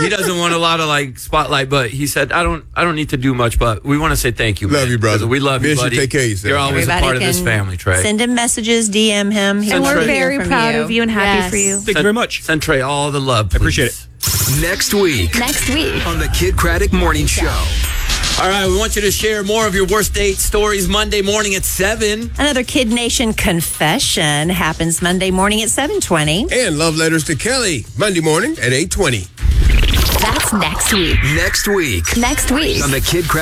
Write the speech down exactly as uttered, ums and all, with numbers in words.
he doesn't want a lot of like spotlight, but he said, I don't I don't need to do much, but we want to say thank you. Love man, you, brother. We love Miss you, buddy. You, take care of yourself. You're always Everybody a part of this can family, Trey. Send him messages, D M him. He'll And we're hear very from proud you. of you and happy Yes. for you. Thank you very much. Send Trey all the love, please. I appreciate it. Next week Next week. on the Kid Craddock Morning Show. All right, we want you to share more of your worst date stories Monday morning at seven. Another Kid Nation confession happens Monday morning at seven twenty. And love letters to Kelly, Monday morning at eight twenty. That's next week. Next week Next week. on the Kid Craddock